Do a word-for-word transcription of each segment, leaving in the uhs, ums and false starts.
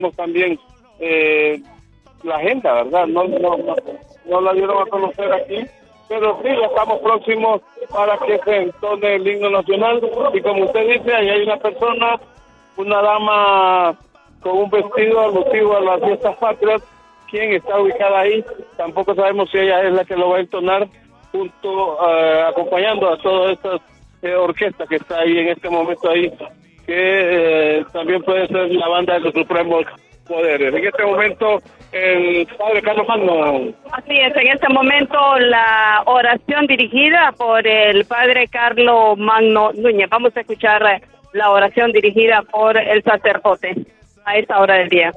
también eh, la agenda, ¿verdad? No, no, no, no la dieron a conocer aquí, pero sí, ya estamos próximos para que se entone el himno nacional. Y como usted dice, ahí hay una persona, una dama con un vestido alusivo a las fiestas patrias, quien está ubicada ahí. Tampoco sabemos si ella es la que lo va a entonar, junto, uh, acompañando a todas estas eh, orquestas que está ahí en este momento ahí, que eh, también puede ser la banda de los supremos poderes. En este momento, el padre Carlos Magno. Así es, en este momento la oración dirigida por el padre Carlos Magno Núñez. Vamos a escuchar la oración dirigida por el sacerdote a esta hora del día.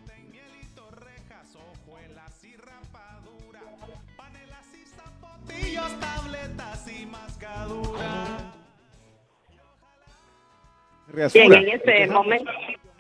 Bien, en este momento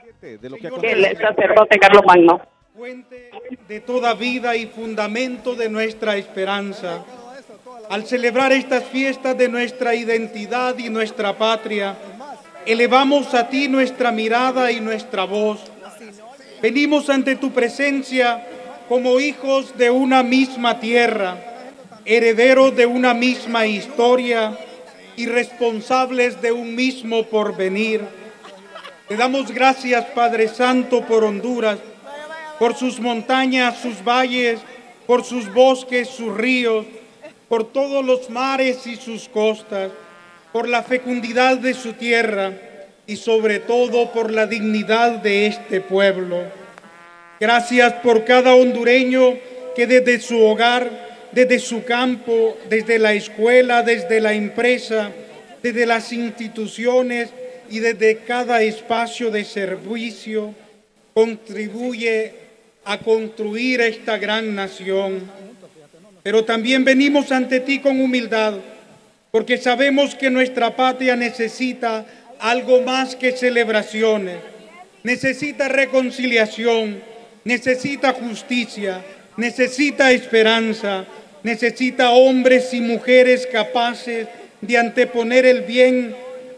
el sacerdote Carlos Magno. Fuente de toda vida y fundamento de nuestra esperanza. Al celebrar estas fiestas de nuestra identidad y nuestra patria, elevamos a ti nuestra mirada y nuestra voz. Venimos ante tu presencia como hijos de una misma tierra, herederos de una misma historia y responsables de un mismo porvenir. Te damos gracias, Padre Santo, por Honduras, por sus montañas, sus valles, por sus bosques, sus ríos, por todos los mares y sus costas, por la fecundidad de su tierra y sobre todo por la dignidad de este pueblo. Gracias por cada hondureño que desde su hogar, desde su campo, desde la escuela, desde la empresa, desde las instituciones y desde cada espacio de servicio, contribuye a construir esta gran nación. Pero también venimos ante ti con humildad, porque sabemos que nuestra patria necesita algo más que celebraciones, necesita reconciliación, necesita justicia, necesita esperanza, necesita hombres y mujeres capaces de anteponer el bien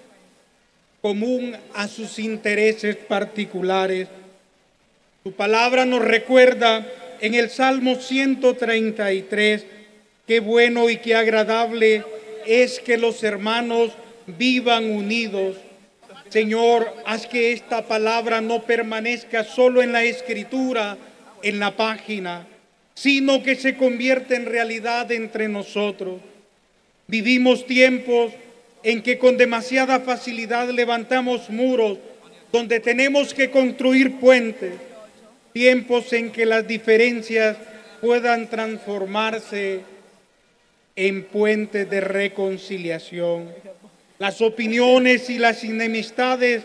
común a sus intereses particulares. Tu palabra nos recuerda en el Salmo ciento treinta y tres, qué bueno y qué agradable es que los hermanos vivan unidos. Señor, haz que esta palabra no permanezca solo en la escritura, en la página, sino que se convierta en realidad entre nosotros. Vivimos tiempos en que con demasiada facilidad levantamos muros donde tenemos que construir puentes, tiempos en que las diferencias puedan transformarse en puentes de reconciliación. Las opiniones y las enemistades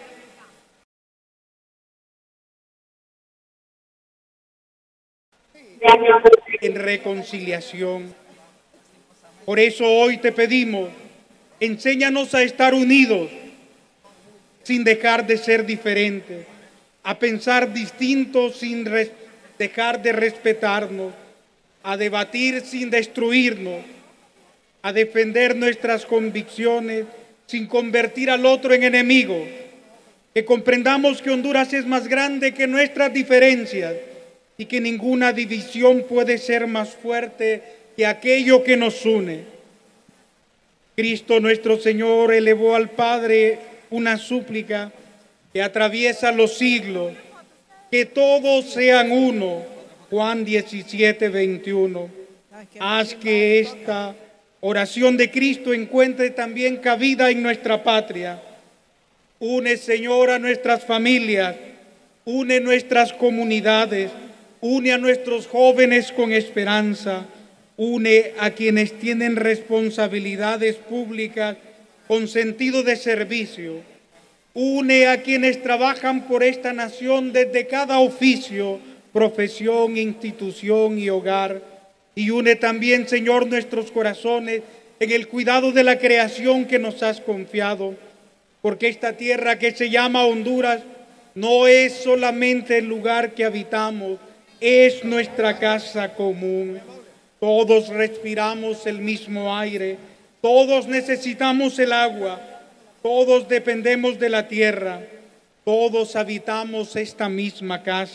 en reconciliación. Por eso hoy te pedimos, enséñanos a estar unidos sin dejar de ser diferentes, a pensar distintos sin dejar de respetarnos, a debatir sin destruirnos, a defender nuestras convicciones sin convertir al otro en enemigo, que comprendamos que Honduras es más grande que nuestras diferencias y que ninguna división puede ser más fuerte que aquello que nos une. Cristo nuestro Señor elevó al Padre una súplica que atraviesa los siglos, que todos sean uno. Juan diecisiete, veintiuno. Haz que esta oración de Cristo encuentre también cabida en nuestra patria. Une, Señor, a nuestras familias, une nuestras comunidades, une a nuestros jóvenes con esperanza, une a quienes tienen responsabilidades públicas con sentido de servicio, une a quienes trabajan por esta nación desde cada oficio, profesión, institución y hogar, y une también, Señor, nuestros corazones en el cuidado de la creación que nos has confiado, porque esta tierra que se llama Honduras no es solamente el lugar que habitamos, es nuestra casa común. Todos respiramos el mismo aire, todos necesitamos el agua, todos dependemos de la tierra. Todos habitamos esta misma casa.